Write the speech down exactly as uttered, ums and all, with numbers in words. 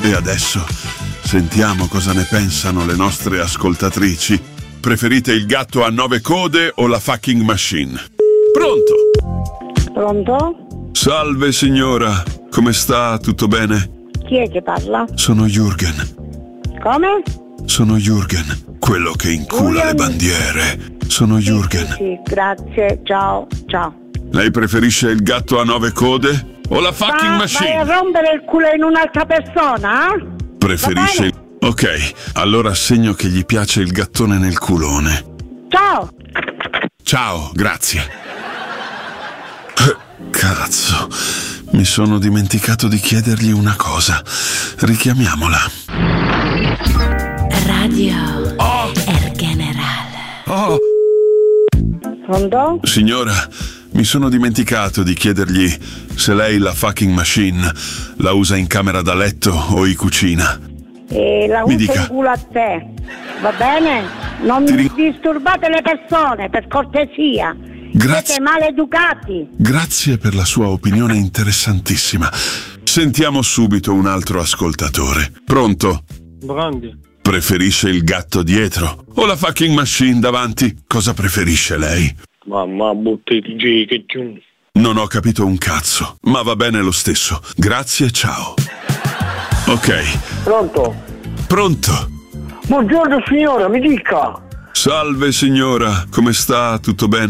E adesso sentiamo cosa ne pensano le nostre ascoltatrici. Preferite il gatto a nove code o la fucking machine? Pronto? Pronto? Salve signora, come sta? Tutto bene? Chi è che parla? Sono Jürgen. Come? Sono Jürgen, quello che incula Julian. le bandiere. Sono Sì, Jürgen. Sì, sì, grazie, ciao, ciao. Lei preferisce il gatto a nove code o la fucking Va, machine? vai a rompere il culo in un'altra persona? eh? Preferisce il... Ok, allora segno che gli piace il gattone nel culone. Ciao! Ciao, grazie. Eh, Cazzo, mi sono dimenticato di chiedergli una cosa. Richiamiamola. Radio Oh, El General. oh. Pronto? Signora, mi sono dimenticato di chiedergli se lei la fucking machine la usa in camera da letto o in cucina. E la Mi uso dica. in culo a te, va bene? Non Ti mi ri- disturbate le persone, per cortesia. Grazie. Siete maleducati. Grazie per la sua opinione interessantissima. Sentiamo subito un altro ascoltatore. Pronto? Grande. Preferisce il gatto dietro o la fucking machine davanti? Cosa preferisce lei? Mamma butti di G che giù. Non ho capito un cazzo, ma va bene lo stesso. Grazie, ciao. Ok, Pronto? pronto? Buongiorno signora, mi dica. Salve signora, come sta? Tutto bene?